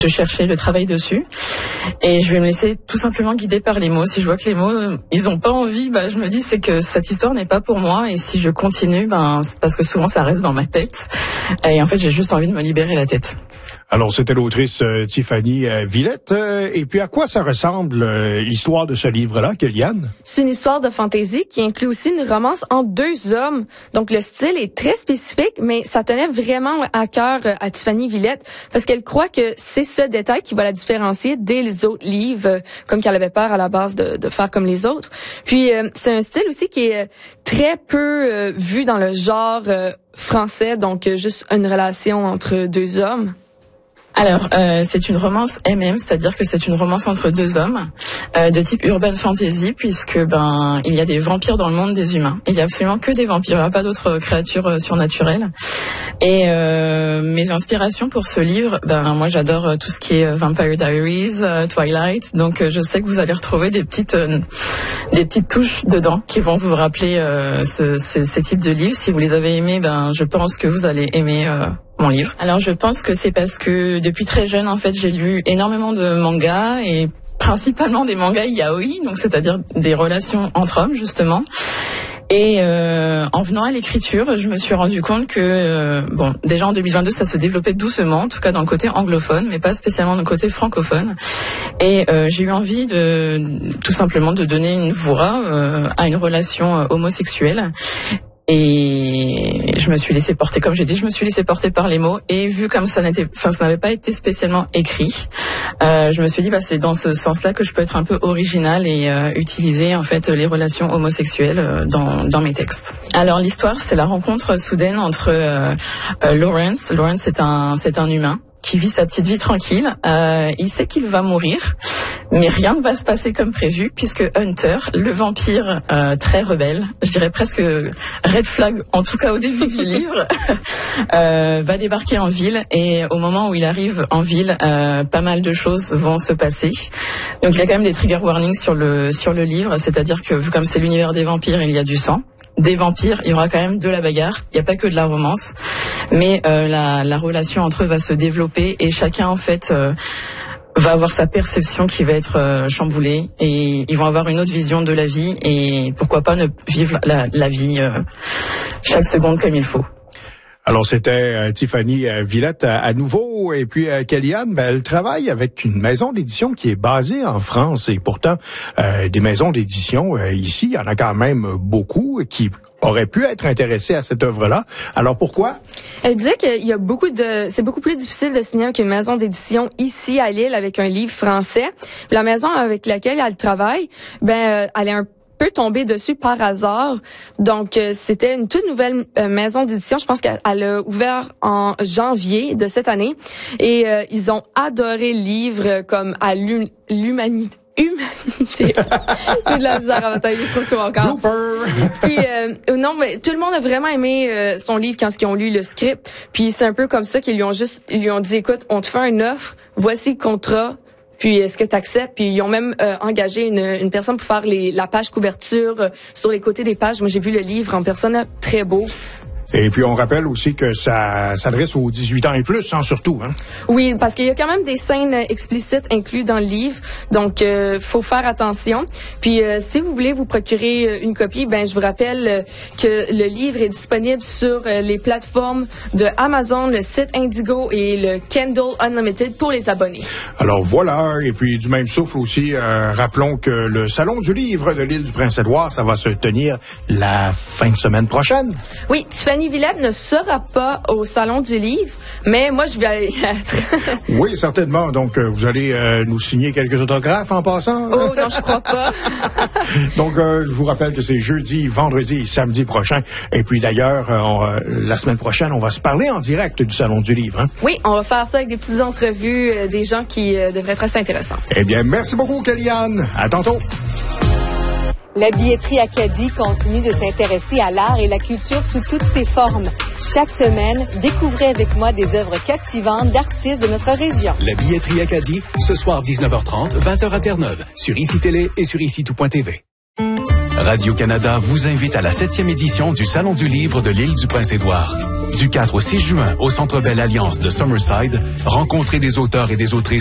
Je cherchais le travail dessus et je vais me laisser tout simplement guider par les mots. Si je vois que les mots, ils ont pas envie, je me dis c'est que cette histoire n'est pas pour moi, et si je continue, c'est parce que souvent ça reste dans ma tête et en fait j'ai juste envie de me libérer la tête. Alors, c'était l'autrice Tiffany Villette. Et puis, à quoi ça ressemble l'histoire de ce livre-là, Kéliane? C'est une histoire de fantaisie qui inclut aussi une romance entre deux hommes. Donc, le style est très spécifique, mais ça tenait vraiment à cœur à Tiffany Villette parce qu'elle croit que c'est ce détail qui va la différencier des autres livres, comme qu'elle avait peur à la base de faire comme les autres. Puis, c'est un style aussi qui est très peu vu dans le genre français, donc juste une relation entre deux hommes. Alors, c'est une romance MM, c'est-à-dire que c'est une romance entre deux hommes de type urban fantasy, puisque il y a des vampires dans le monde des humains. Il y a absolument que des vampires, il n'y a pas d'autres créatures surnaturelles. Et mes inspirations pour ce livre, moi j'adore tout ce qui est Vampire Diaries, Twilight, donc je sais que vous allez retrouver des petites touches dedans qui vont vous rappeler ces types de livres. Si vous les avez aimés, je pense que vous allez aimer mon livre. Alors je pense que c'est parce que depuis très jeune, en fait, j'ai lu énormément de mangas et principalement des mangas yaoi, donc c'est-à-dire des relations entre hommes justement. Et en venant à l'écriture, je me suis rendu compte que déjà en 2022, ça se développait doucement, en tout cas dans le côté anglophone, mais pas spécialement dans le côté francophone. Et j'ai eu envie tout simplement de donner une voix à une relation homosexuelle. Et je me suis laissée porter, comme j'ai dit, je me suis laissée porter par les mots. Et vu comme ça n'avait pas été spécialement écrit, je me suis dit, c'est dans ce sens-là que je peux être un peu originale et utiliser en fait les relations homosexuelles dans mes textes. Alors l'histoire, c'est la rencontre soudaine entre Lawrence. Lawrence, c'est un humain qui vit sa petite vie tranquille. Il sait qu'il va mourir, mais rien ne va se passer comme prévu, puisque Hunter, le vampire très rebelle, je dirais presque red flag, en tout cas au début du livre, va débarquer en ville. Et au moment où il arrive en ville, pas mal de choses vont se passer. Donc il y a quand même des trigger warnings sur le livre, c'est-à-dire que vu comme c'est l'univers des vampires, il y a du sang. Des vampires, il y aura quand même de la bagarre, il n'y a pas que de la romance, mais la relation entre eux va se développer et chacun en fait va avoir sa perception qui va être chamboulée, et ils vont avoir une autre vision de la vie, et pourquoi pas ne vivre la vie chaque seconde comme il faut. Alors, c'était Tiffany Villette à nouveau. Et puis, Kéliane, elle travaille avec une maison d'édition qui est basée en France. Et pourtant, des maisons d'édition, ici, il y en a quand même beaucoup qui auraient pu être intéressés à cette œuvre-là. Alors, pourquoi? Elle disait qu'il y a c'est beaucoup plus difficile de signer avec une maison d'édition ici à Lille avec un livre français. La maison avec laquelle elle travaille, elle est un peu tombé dessus par hasard. Donc, c'était une toute nouvelle maison d'édition. Je pense qu'elle a ouvert en janvier de cette année. Et ils ont adoré le livre comme à l'humanité. J'ai de la misère à batailler trop tôt encore. Puis tout le monde a vraiment aimé son livre quand ils ont lu le script. Puis c'est un peu comme ça qu'ils lui ont dit, écoute, on te fait une offre, voici le contrat. Puis est-ce que tu acceptes? Puis ils ont même engagé une personne pour faire la page couverture sur les côtés des pages. Moi, j'ai vu le livre en personne, très beau. Et puis, on rappelle aussi que ça s'adresse aux 18 ans et plus, surtout. Oui, parce qu'il y a quand même des scènes explicites incluses dans le livre. Donc, faut faire attention. Puis, si vous voulez vous procurer une copie, je vous rappelle que le livre est disponible sur les plateformes de Amazon, le site Indigo et le Kindle Unlimited pour les abonnés. Alors, voilà. Et puis, du même souffle aussi, rappelons que le Salon du livre de l'île du Prince-Édouard, ça va se tenir la fin de semaine prochaine. Oui, Tiffany Villette ne sera pas au Salon du livre, mais moi, je vais y être. Oui, certainement. Donc, vous allez nous signer quelques autographes en passant? Oh non, je crois pas. Donc, je vous rappelle que c'est jeudi, vendredi et samedi prochain. Et puis, d'ailleurs, la semaine prochaine, on va se parler en direct du Salon du livre. Oui, on va faire ça avec des petites entrevues des gens qui devraient être assez intéressants. Eh bien, merci beaucoup, Kéliane. À tantôt. La billetterie Acadie continue de s'intéresser à l'art et la culture sous toutes ses formes. Chaque semaine, découvrez avec moi des œuvres captivantes d'artistes de notre région. La billetterie Acadie, ce soir 19h30, 20h à Terre-Neuve, sur ICI Télé et sur ICI Tout.tv. Radio-Canada vous invite à la 7e édition du Salon du Livre de l'île du Prince-Édouard. Du 4 au 6 juin, au Centre Bell Alliance de Summerside, rencontrez des auteurs et des autrices